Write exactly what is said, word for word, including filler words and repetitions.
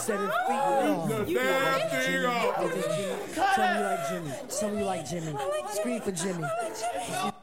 Seven feet long. The damn thing off. Tell me you like Jimmy. Tell me you like Jimmy. Scream for Jimmy.